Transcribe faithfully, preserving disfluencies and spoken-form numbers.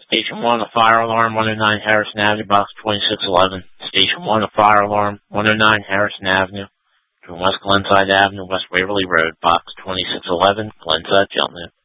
Station one, a fire alarm, one oh nine Harrison Avenue, box twenty-six eleven. Station one, a fire alarm, one oh nine Harrison Avenue, between West Glenside Avenue, West Waverly Road, box twenty-six eleven, Glenside, Cheltenham.